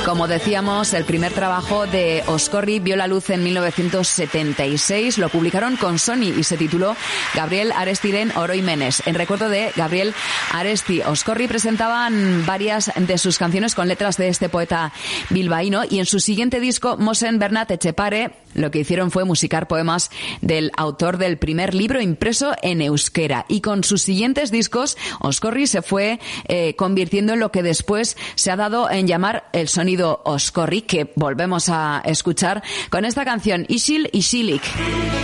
Como decíamos, el primer trabajo de Oscorri vio la luz en 1976. Lo publicaron con Sony y se tituló Gabriel Arestiren Oroimenez, en recuerdo de Gabriel Aresti. Oscorri presentaban varias de sus canciones con letras de este poeta bilbaíno, y en su siguiente disco, Mosen Bernat Etxepare, lo que hicieron fue musicar poemas del autor del primer libro impreso en euskera. Y con sus siguientes discos, Oscorri se fue convirtiendo en lo que después se ha dado en llamar el sonido Oscorri, que volvemos a escuchar con esta canción, Isil Isilik.